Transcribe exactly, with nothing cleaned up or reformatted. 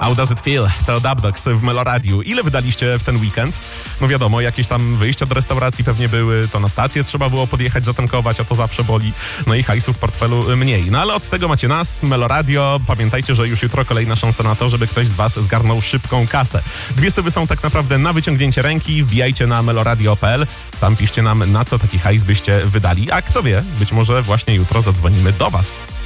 How Does It Feel? To Dub Dogs w Meloradiu. Ile wydaliście w ten weekend? No wiadomo, jakieś tam wyjścia do restauracji pewnie były, to na stację trzeba było podjechać, zatankować, a to zawsze boli. No i hajsu w portfelu mniej. No ale od tego macie nas, Meloradio. Pamiętajcie, że już jutro kolejna szansa na to, żeby ktoś z was zgarnął szybką kasę. Dwie stówy są tak naprawdę na wyciągnięcie ręki. Wbijajcie na meloradio kropka p l. Tam piszcie nam, na co taki hajs byście wydali. A kto wie, być może właśnie jutro zadzwonimy do was.